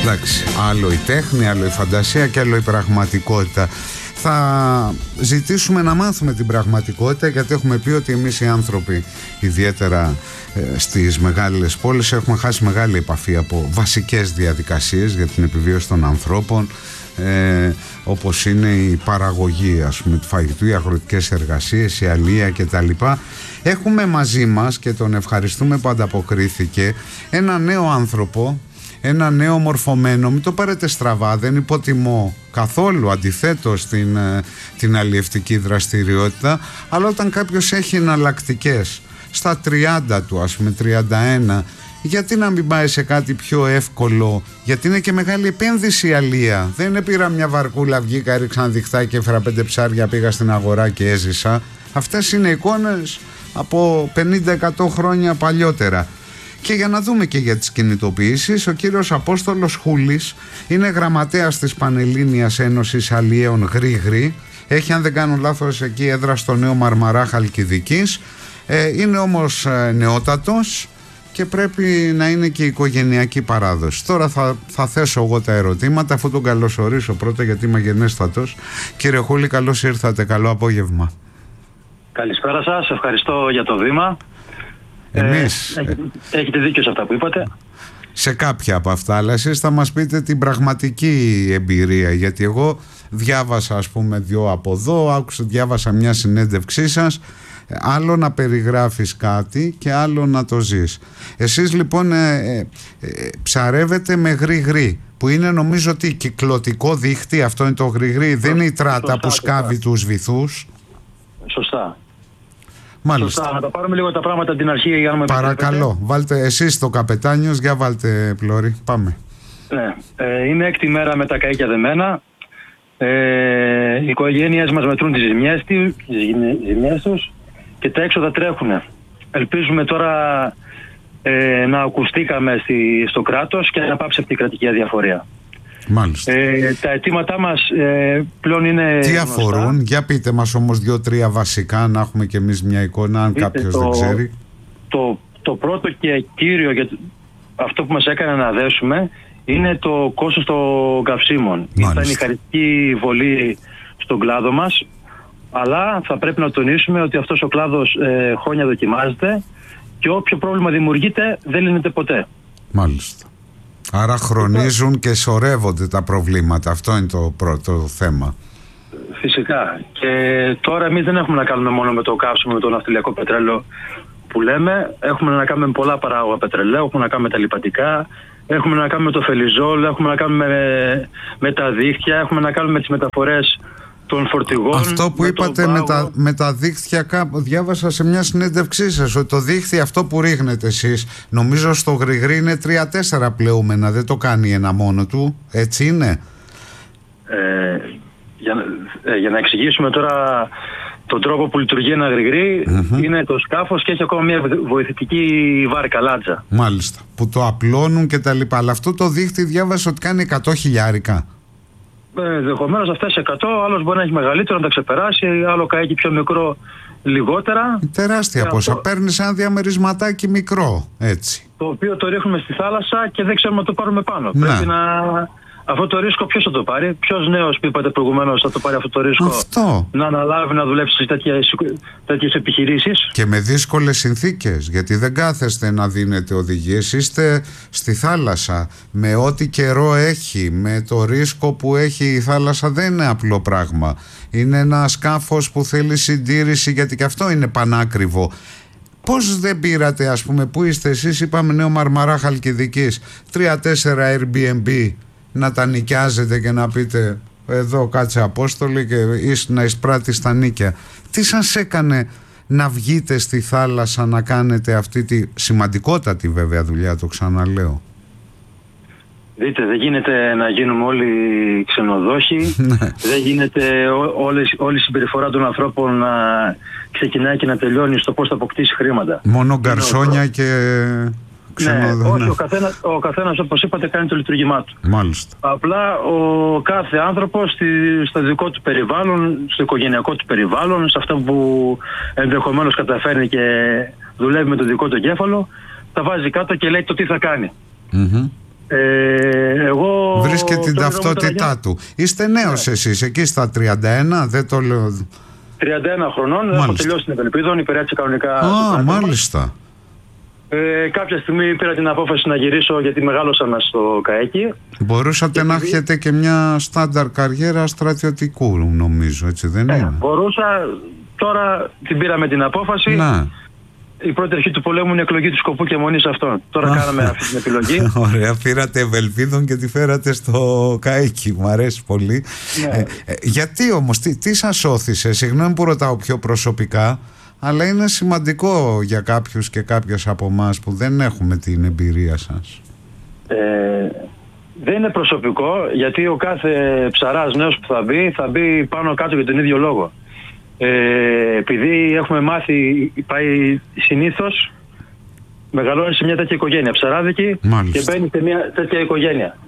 Εντάξει, άλλο η τέχνη, άλλο η φαντασία και άλλο η πραγματικότητα. Θα ζητήσουμε να μάθουμε την πραγματικότητα, γιατί έχουμε πει ότι εμείς οι άνθρωποι, ιδιαίτερα στις μεγάλες πόλεις, έχουμε χάσει μεγάλη επαφή από βασικές διαδικασίες για την επιβίωση των ανθρώπων, όπως είναι η παραγωγή, ας πούμε, του φαγητού, οι αγροτικές εργασίες, η αλεία κτλ. Έχουμε μαζί μας, και τον ευχαριστούμε που ανταποκρίθηκε, ένα νέο άνθρωπο, ένα νέο μορφωμένο, μην το πάρετε στραβά, δεν υποτιμώ καθόλου, αντιθέτως την αλλιευτική δραστηριότητα, αλλά όταν κάποιος έχει εναλλακτικές στα 30 του, ας πούμε 31, γιατί να μην πάει σε κάτι πιο εύκολο, γιατί είναι και μεγάλη επένδυση η αλεία. Δεν είναι πήρα μια βαρκούλα, βγήκα, έριξα ένα διχτάκι, έφερα 5 ψάρια, πήγα στην αγορά και έζησα. Αυτές είναι εικόνες από 50-100 χρόνια παλιότερα. Και για να δούμε και για τις κινητοποιήσεις, ο κύριος Απόστολος Χούλης είναι γραμματέας της Πανελλήνιας Ένωσης Αλλιέων Γρήγρη. Έχει, αν δεν κάνω λάθος, εκεί έδρα στο Νέο Μαρμαρά Χαλκιδικής. Είναι όμως νεότατος και πρέπει να είναι και οικογενειακή παράδοση. Τώρα θα θέσω εγώ τα ερωτήματα, αφού τον καλωσορίσω πρώτα, γιατί είμαι γενέστατος. Κύριε Χούλη, καλώς ήρθατε, καλό απόγευμα. Καλησπέρα σας, ευχαριστώ για το βήμα. Έχετε δίκιο σε αυτά που είπατε. Σε κάποια από αυτά, αλλά εσείς θα μας πείτε την πραγματική εμπειρία, γιατί εγώ διάβασα, ας πούμε, 2 από εδώ, διάβασα μια συνέντευξή σας, άλλο να περιγράφεις κάτι και άλλο να το ζεις. Εσείς λοιπόν ψαρεύετε με γρηγρή, που είναι, νομίζω, ότι κυκλωτικό δίχτυ, αυτό είναι το γρηγρή, δεν είναι η τράτα που σκάβει τους βυθούς. Σωστά. Μάλιστα. Σωστά, να τα πάρουμε λίγο τα πράγματα από την αρχή, για να με παρακαλώ, βάλτε εσείς το καπετάνιος, για βάλτε πλώρη, πάμε. Ναι, είναι 6η μέρα με τα καΐκια δεμένα. Οι οικογένειες μας μετρούν τις ζημιές τους και τα έξοδα τρέχουν. Ελπίζουμε τώρα να ακουστήκαμε στο κράτος και να πάψει αυτή η κρατική αδιαφορία. Μάλιστα. Τα αιτήματά μας πλέον είναι... Τι αφορούν, για πείτε μας όμως 2-3 βασικά, να έχουμε και εμείς μια εικόνα, αν κάποιος δεν ξέρει. Το πρώτο και κύριο, για αυτό που μας έκανε να δέσουμε, είναι το κόστος των καυσίμων. Ήταν η χαριστική βολή στον κλάδο μας, αλλά θα πρέπει να τονίσουμε ότι αυτός ο κλάδος χρόνια δοκιμάζεται και όποιο πρόβλημα δημιουργείται δεν λύνεται ποτέ. Μάλιστα. Άρα χρονίζουν και σωρεύονται τα προβλήματα. Αυτό είναι το πρώτο θέμα. Φυσικά. Και τώρα εμείς δεν έχουμε να κάνουμε μόνο με το καύσιμο, με το ναυτιλιακό πετρέλαιο που λέμε. Έχουμε να κάνουμε με πολλά παράγωγα πετρελαίου, έχουμε να κάνουμε με τα λιπαντικά, έχουμε να κάνουμε με το φελιζόλ, έχουμε να κάνουμε με τα δίχτυα, έχουμε να κάνουμε με τις μεταφορές των φορτηγών. Αυτό που είπατε με τα δίχτυα, κάπου διάβασα σε μια συνέντευξή σας ότι το δίχτυ αυτό που ρίχνετε εσείς, νομίζω στο γρηγρή είναι 3-4 πλεούμενα, δεν το κάνει ένα μόνο του, έτσι είναι? Για να εξηγήσουμε τώρα τον τρόπο που λειτουργεί ένα γρηγρή, είναι το σκάφος και έχει ακόμα μια βοηθητική βάρκα, λάτζα. Μάλιστα, που το απλώνουν και τα λοιπά. Αλλά αυτό το δίχτυ διάβασα ότι κάνει 100.000. Ενδεχομένως αυτές 100, άλλος μπορεί να έχει μεγαλύτερο, να τα ξεπεράσει, άλλο καίκι πιο μικρό, λιγότερα. Τεράστια ποσά. Αυτό... Παίρνεις ένα διαμερισματάκι μικρό, έτσι. Το οποίο το ρίχνουμε στη θάλασσα και δεν ξέρουμε να το πάρουμε πάνω. Ναι. Πρέπει να... Αυτό το ρίσκο ποιος θα το πάρει? Ποιος νέος που είπατε προηγουμένως θα το πάρει αυτό το ρίσκο? Αυτό. Να αναλάβει να δουλέψει σε τέτοιες επιχειρήσεις. Και με δύσκολες συνθήκες, γιατί δεν κάθεστε να δίνετε οδηγίες. Είστε στη θάλασσα με ό,τι καιρό έχει, με το ρίσκο που έχει η θάλασσα. Δεν είναι απλό πράγμα. Είναι ένα σκάφος που θέλει συντήρηση, γιατί και αυτό είναι πανάκριβο. Πώς δεν πήρατε, ας πούμε, που είστε εσείς, είπαμε Νέο Μαρμαρά Χαλκιδικής, 3-4 Airbnb να τα νοικιάζετε και να πείτε εδώ κάτσε Απόστολη και να εισπράττεις τα νίκια. Τι σας έκανε να βγείτε στη θάλασσα να κάνετε αυτή τη σημαντικότατη βέβαια δουλειά, το ξαναλέω? Δείτε, δεν γίνεται να γίνουμε όλοι ξενοδόχοι. Δεν γίνεται όλη η συμπεριφορά των ανθρώπων να ξεκινάει και να τελειώνει στο πώς θα αποκτήσει χρήματα. Μόνο γκαρσόνια και... Ναι, όχι, ο καθένας, όπως είπατε, κάνει το λειτουργήμά του. Μάλιστα. Απλά ο κάθε άνθρωπος στο δικό του περιβάλλον, στο οικογενειακό του περιβάλλον, σε αυτό που ενδεχομένως καταφέρνει και δουλεύει με το δικό του εγκέφαλο, τα βάζει κάτω και λέει το τι θα κάνει. Εγώ βρεις και την ταυτότητά του. Είστε νέος εσείς, εκεί στα 31, δεν το λέω. 31 χρονών, έχω τελειώσει την Ευελπίδων, υπηρέτησα κανονικά. Μάλιστα. Κάποια στιγμή πήρα την απόφαση να γυρίσω γιατί μεγάλωσα μέσα στο ΚΑΕΚΙ. Μπορούσατε να έχετε και μια στάνταρ καριέρα στρατιωτικού, νομίζω, έτσι δεν είναι? Μπορούσα, τώρα την πήραμε την απόφαση. Να. Η πρώτη αρχή του πολέμου είναι η εκλογή του σκοπού και μονής αυτών. Τώρα κάναμε αυτή την επιλογή. Ωραία, πήρατε Ευελπίδων και τη φέρατε στο ΚΑΕΚΙ. Μου αρέσει πολύ. Ναι. Γιατί όμως, τι σας όθησε? Συγγνώμη που ρωτάω πιο προσωπικά, αλλά είναι σημαντικό για κάποιους και κάποιες από εμάς που δεν έχουμε την εμπειρία σας. Δεν είναι προσωπικό, γιατί ο κάθε ψαράς νέος που θα μπει πάνω κάτω για τον ίδιο λόγο. Επειδή έχουμε μάθει, πάει συνήθως, μεγαλώνει σε μια τέτοια οικογένεια ψαράδικη. Μάλιστα. Και μπαίνει σε μια τέτοια οικογένεια.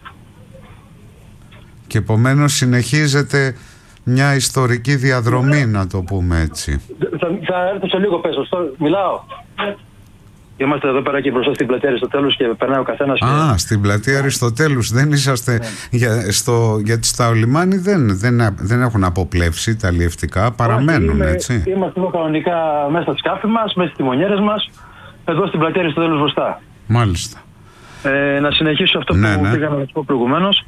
Και επομένως συνεχίζεται μια ιστορική διαδρομή, να το πούμε έτσι. Θα έρθω σε λίγο, πέσω. Μιλάω. Είμαστε εδώ πέρα και μπροστά στην πλατεία Αριστοτέλους και περνάει ο καθένας. Στην πλατεία Αριστοτέλους δεν είσαστε? Γιατί στα λιμάνι δεν έχουν αποπλέψει τα αλλιευτικά, παραμένουν, έτσι? Είμαστε εδώ κανονικά μέσα στα σκάφη μας, μέσα στις τιμονιέρες μας, εδώ στην πλατεία Αριστοτέλους μπροστά. Μάλιστα. Να συνεχίσω αυτό που πήγα να σας πω προηγουμένως.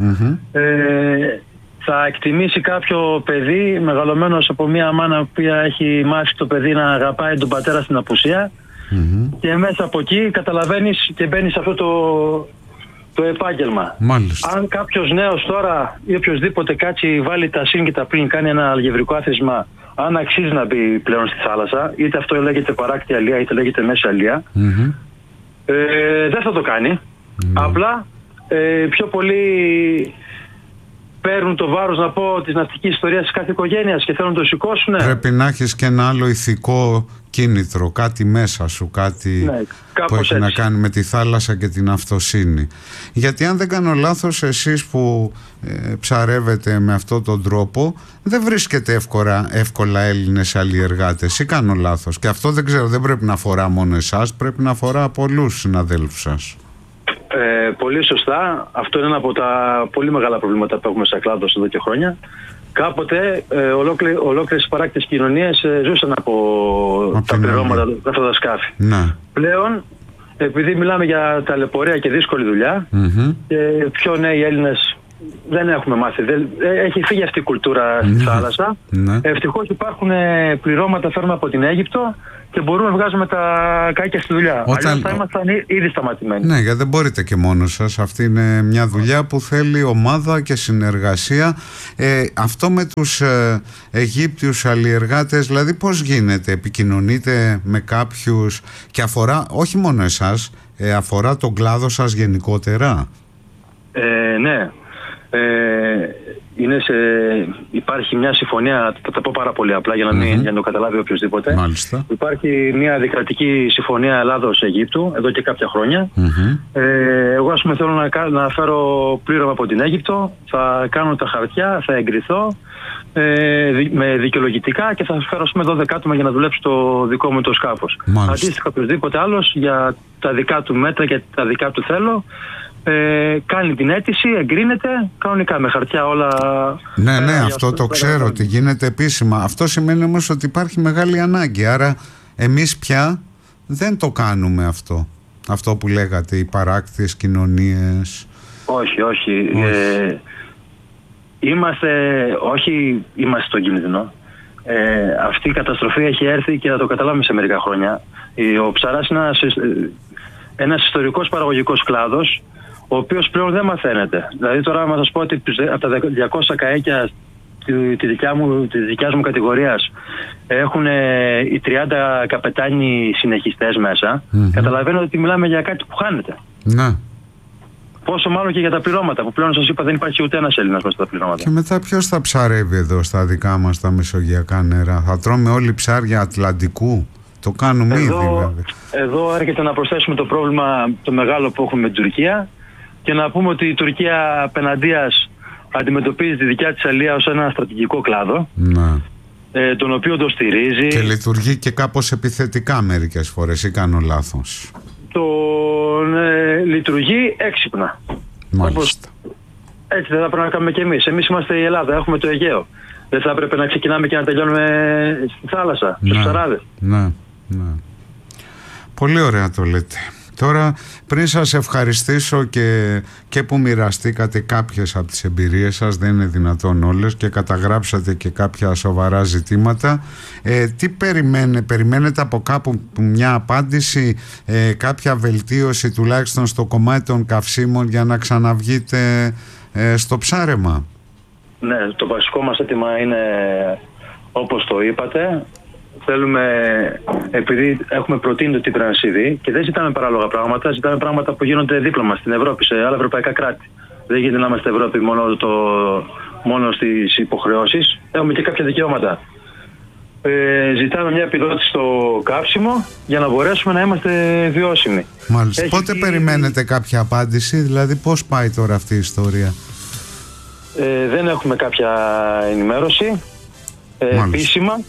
Θα εκτιμήσει κάποιο παιδί μεγαλωμένος από μια μάνα που έχει μάθει το παιδί να αγαπάει τον πατέρα στην απουσία, και μέσα από εκεί καταλαβαίνεις και μπαίνεις σε αυτό το επάγγελμα. Μάλιστα. Αν κάποιος νέος τώρα ή οποιοδήποτε κάτσει, βάλει τα συν και τα πλήν, κάνει ένα αλγευρικό άθροισμα, αν αξίζει να μπει πλέον στη θάλασσα, είτε αυτό λέγεται παράκτη αλία είτε λέγεται μέση αλία, δεν θα το κάνει. Απλά πιο πολύ παίρνουν το βάρος, να πω, της ναυτικής ιστορίας της κάθε οικογένειας και θέλουν να το σηκώσουν. Πρέπει να έχεις και ένα άλλο ηθικό κίνητρο, κάτι μέσα σου, κάτι που έχει να κάνει με τη θάλασσα και την αυτοσύνη. Γιατί αν δεν κάνω λάθος, εσείς που ψαρεύετε με αυτόν τον τρόπο, δεν βρίσκετε εύκολα Έλληνες αλλιεργάτες, ή κάνω λάθος? Και αυτό δεν ξέρω, δεν πρέπει να αφορά μόνο εσάς, πρέπει να αφορά πολλούς συναδέλφους σας. Πολύ σωστά. Αυτό είναι ένα από τα πολύ μεγάλα προβλήματα που έχουμε σαν κλάδος εδώ και χρόνια. Κάποτε ολόκληρες παράκτητες κοινωνίες ζούσαν από τα πληρώματα αυτά τα σκάφη. Πλέον, επειδή μιλάμε για ταλαιπωρία και δύσκολη δουλειά, και πιο νέοι Έλληνες δεν έχουμε μάθει. Έχει φύγει αυτή η κουλτούρα στη θάλασσα. Ευτυχώς υπάρχουν πληρώματα, φέρνουμε από την Αίγυπτο και μπορούμε να βγάζουμε τα κάκια στη δουλειά. Αλλιώς θα ήμασταν ήδη σταματημένοι. Ναι, γιατί δεν μπορείτε και μόνος σας. Αυτή είναι μια δουλειά που θέλει ομάδα και συνεργασία. Αυτό με τους Αιγύπτιους αλλιεργάτες, δηλαδή πώς γίνεται? Επικοινωνείτε με κάποιους και αφορά όχι μόνο εσάς, αφορά τον κλάδο σας γενικότερα? Ναι. Υπάρχει μια συμφωνία, θα τα πω πάρα πολύ απλά για να το καταλάβει οποιοδήποτε. Μάλιστα. Υπάρχει μια δικρατική συμφωνία Ελλάδος-Αιγύπτου εδώ και κάποια χρόνια. Εγώ, ας πούμε, θέλω να φέρω πλήρωμα από την Αίγυπτο, θα κάνω τα χαρτιά, θα εγκριθώ με δικαιολογητικά και θα φέρω, ας πούμε, 12 άτομα για να δουλέψει το δικό μου το σκάφος. Αντίστοιχα, οποιοδήποτε άλλος για τα δικά του μέτρα και τα δικά του θέλω, κάνει την αίτηση, εγκρίνεται κανονικά με χαρτιά όλα. Ναι, αυτό το ξέρω ότι γίνεται επίσημα. Αυτό σημαίνει όμως ότι υπάρχει μεγάλη ανάγκη. Άρα εμείς πια δεν το κάνουμε αυτό. Αυτό που λέγατε, οι παράκτιες κοινωνίες. Όχι. Είμαστε στον κίνδυνο. Αυτή η καταστροφή έχει έρθει και θα το καταλάβουμε σε μερικά χρόνια. Ο ψαράς είναι ένας ιστορικός παραγωγικός κλάδος, ο οποίος πλέον δεν μαθαίνεται. Δηλαδή τώρα να σας πω ότι από τα 200 καέκια της δικιάς μου κατηγορίας έχουν οι 30 καπετάνοι συνεχιστές μέσα. Καταλαβαίνετε ότι μιλάμε για κάτι που χάνεται. Ναι. Πόσο μάλλον και για τα πληρώματα, που πλέον σας είπα δεν υπάρχει ούτε ένας Έλληνας μέσα στα πληρώματα. Και μετά ποιος θα ψαρεύει εδώ στα δικά μας τα μεσογειακά νερά? Θα τρώμε όλοι ψάρια Ατλαντικού? Το κάνουμε ήδη βέβαια. Εδώ έρχεται να προσθέσουμε το πρόβλημα το μεγάλο που έχουμε με την Τουρκία και να πούμε ότι η Τουρκία απέναντίας αντιμετωπίζει τη δικιά της αλία ως ένα στρατηγικό κλάδο, τον οποίο το στηρίζει. Και λειτουργεί και κάπως επιθετικά μερικές φορές, ή κάνω λάθος? Λειτουργεί έξυπνα. Μάλιστα. Έτσι δεν θα πρέπει να κάνουμε κι εμείς. Εμείς είμαστε η Ελλάδα, έχουμε το Αιγαίο. Δεν θα έπρεπε να ξεκινάμε και να τελειώνουμε στη θάλασσα, στους ψαράδες. Ναι. Πολύ ωραία το λέτε. Τώρα, πριν σας ευχαριστήσω και που μοιραστήκατε κάποιες από τις εμπειρίες σας, δεν είναι δυνατόν όλες, και καταγράψατε και κάποια σοβαρά ζητήματα, τι περιμένετε από κάπου μια απάντηση, κάποια βελτίωση τουλάχιστον στο κομμάτι των καυσίμων για να ξαναβγείτε στο ψάρεμα? Ναι, το βασικό μας αίτημα είναι όπως το είπατε. Θέλουμε, επειδή έχουμε προτείνει το τύπο CD και δεν ζητάμε παράλογα πράγματα, ζητάμε πράγματα που γίνονται δίπλα μας στην Ευρώπη, σε άλλα ευρωπαϊκά κράτη. Δεν γίνεται να είμαστε Ευρώπη μόνο στις υποχρεώσεις. Έχουμε και κάποια δικαιώματα. Ζητάμε μια επιδότηση στο καύσιμο για να μπορέσουμε να είμαστε βιώσιμοι. Μάλιστα. Πότε περιμένετε κάποια απάντηση, δηλαδή πώς πάει τώρα αυτή η ιστορία? Δεν έχουμε κάποια ενημέρωση επίσημα.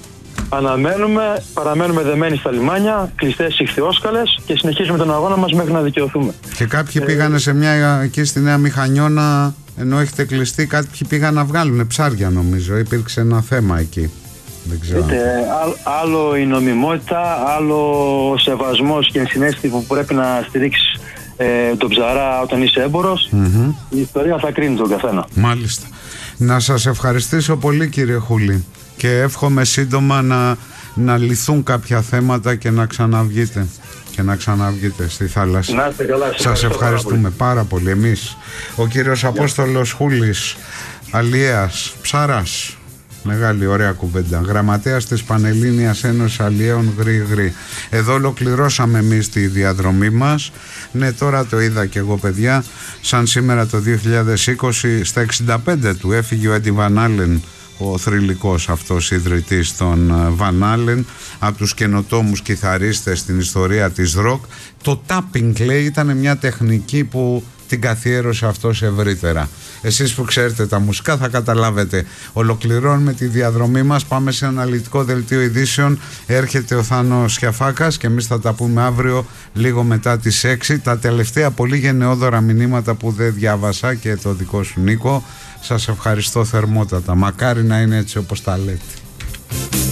Παραμένουμε δεμένοι στα λιμάνια, κλειστές ηχθιόσκαλες και συνεχίζουμε τον αγώνα μας μέχρι να δικαιωθούμε. Και κάποιοι πήγανε σε μια εκεί στη Νέα Μηχανιώνα, ενώ έχετε κλειστεί, κάποιοι πήγαν να βγάλουν ψάρια, νομίζω. Υπήρξε ένα θέμα εκεί. Δεν ξέρω. Άλλο η νομιμότητα, άλλο ο σεβασμός και ενσυναίσθηση που πρέπει να στηρίξεις τον ψαρά όταν είσαι έμπορος. Η ιστορία θα κρίνει τον καθένα. Μάλιστα. Να σας ευχαριστήσω πολύ, κύριε Χούλη, και εύχομαι σύντομα να λυθούν κάποια θέματα και να ξαναβγείτε στη θάλασσα. Να είστε καλά. Σας ευχαριστούμε πάρα πολύ εμείς. Ο κύριος Απόστολος Χούλης, αλιέας, ψάρας, μεγάλη ωραία κουβέντα, γραμματέας της Πανελλήνιας Ένωσης Αλιέων Γρηγρή. Εδώ ολοκληρώσαμε εμείς τη διαδρομή μας. Ναι, τώρα το είδα και εγώ, παιδιά, σαν σήμερα το 2020 στα 65 του έφυγε ο Έντι Βαν Άλεν, ο θρυλικός αυτός ιδρυτής των Van Halen, από τους καινοτόμους κιθαρίστες στην ιστορία της rock. Το tapping, λέει, ήταν μια τεχνική που την καθιέρωσε αυτός ευρύτερα. Εσείς που ξέρετε τα μουσικά θα καταλάβετε. Ολοκληρώνουμε τη διαδρομή μας, πάμε σε αναλυτικό δελτίο ειδήσεων. Έρχεται ο Θάνος Σιαφάκας και εμείς θα τα πούμε αύριο λίγο μετά τις 6. Τα τελευταία πολύ γενναιόδωρα μηνύματα που δεν διάβασα και το δικό σου, Νίκο, σας ευχαριστώ θερμότατα. Μακάρι να είναι έτσι όπως τα λέτε.